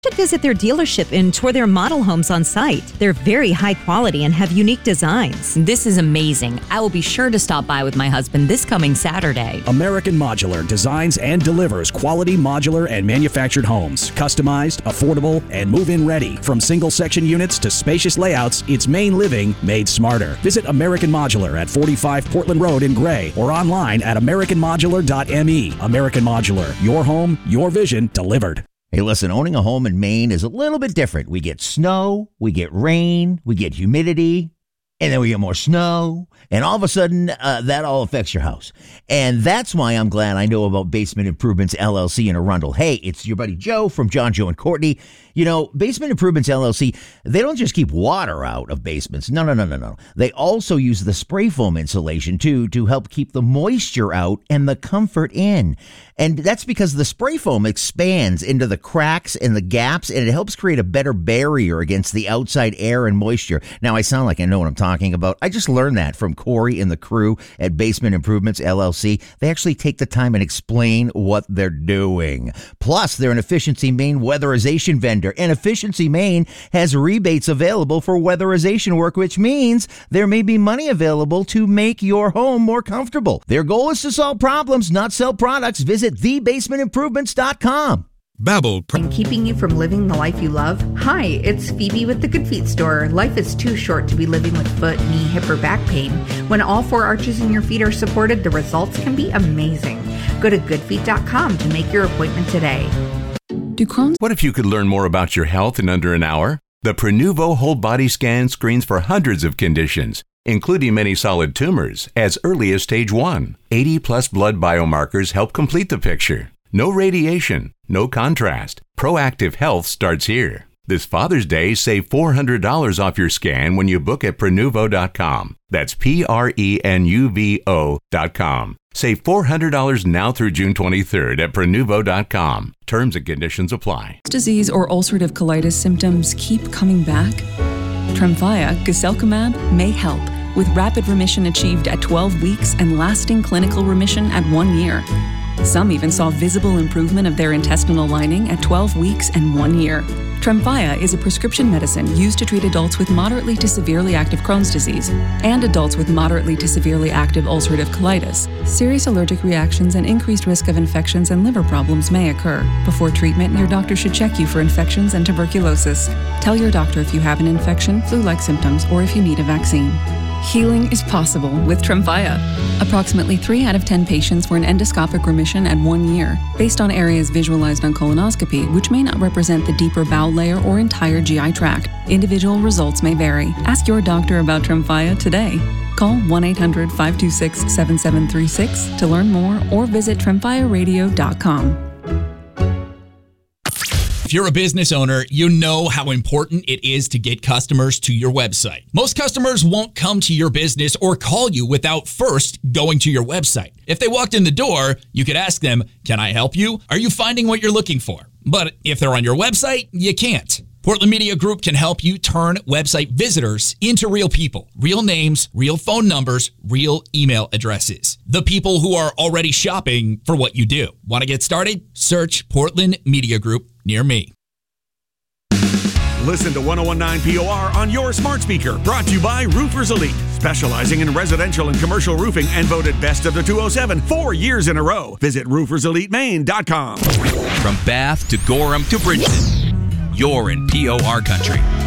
should visit their dealership and tour their model homes on site. They're very high quality and have unique designs. This is amazing. I will be sure to stop by with my husband this coming Saturday. American Modular designs and delivers quality modular and manufactured homes. Customized, affordable, and move-in ready. From single-section units to spacious layouts, it's Maine living made smarter. Visit American Modular at 45 Portland Road in Gray or online at americanmodular.me. American Modular, your home, your vision delivered. Hey, listen, owning a home in Maine is a little bit different. We get snow, we get rain, we get humidity, and then we get more snow, and all of a sudden, that all affects your house. And that's why I'm glad I know about Basement Improvements, LLC in Arundel. Hey, it's your buddy Joe from John, Joe, and Courtney. You know, Basement Improvements, LLC, they don't just keep water out of basements. No. They also use the spray foam insulation, too, to help keep the moisture out and the comfort in. And that's because the spray foam expands into the cracks and the gaps, and it helps create a better barrier against the outside air and moisture. Now, I sound like I know what I'm talking about. I just learned that from Corey and the crew at Basement Improvements, LLC. They actually take the time and explain what they're doing. Plus, they're an Efficiency Maine weatherization vendor, and Efficiency Maine has rebates available for weatherization work, which means there may be money available to make your home more comfortable. Their goal is to solve problems, not sell products. Visit thebasementimprovements.com. Babbel. And keeping you from living the life you love? Hi, it's Phoebe with the Good Feet store. Life is too short to be living with foot, knee, hip, or back pain. When all four arches in your feet are supported, the results can be amazing. Go to goodfeet.com to make your appointment today. What if you could learn more about your health in under an hour? The Prenuvo Whole Body Scan screens for hundreds of conditions, including many solid tumors, as early as stage 1. 80-plus blood biomarkers help complete the picture. No radiation, no contrast. Proactive health starts here. This Father's Day, save $400 off your scan when you book at Prenuvo.com. That's Prenuvo.com. Save $400 now through June 23rd at Prenuvo.com. Terms and conditions apply. Disease or ulcerative colitis symptoms keep coming back? Tremfya, guselkumab, may help, with rapid remission achieved at 12 weeks and lasting clinical remission at 1 year. Some even saw visible improvement of their intestinal lining at 12 weeks and 1 year. Tremfya is a prescription medicine used to treat adults with moderately to severely active Crohn's disease and adults with moderately to severely active ulcerative colitis. Serious allergic reactions and increased risk of infections and liver problems may occur. Before treatment, your doctor should check you for infections and tuberculosis. Tell your doctor if you have an infection, flu-like symptoms, or if you need a vaccine. Healing is possible with Tremfya. Approximately 3 out of 10 patients were in endoscopic remission at 1 year, based on areas visualized on colonoscopy, which may not represent the deeper bowel layer or entire GI tract. Individual results may vary. Ask your doctor about Tremfya today. Call 1-800-526-7736 to learn more or visit tremfyaradio.com. If you're a business owner, you know how important it is to get customers to your website. Most customers won't come to your business or call you without first going to your website. If they walked in the door, you could ask them, "Can I help you? Are you finding what you're looking for?" But if they're on your website, you can't. Portland Media Group can help you turn website visitors into real people. Real names, real phone numbers, real email addresses. The people who are already shopping for what you do. Want to get started? Search Portland Media Group near me. Listen to 1019 POR on your smart speaker. Brought to you by Roofers Elite, specializing in residential and commercial roofing and voted best of the 207 4 years in a row. Visit rooferselitemaine.com. From Bath to Gorham to Bridgeton, you're in POR country.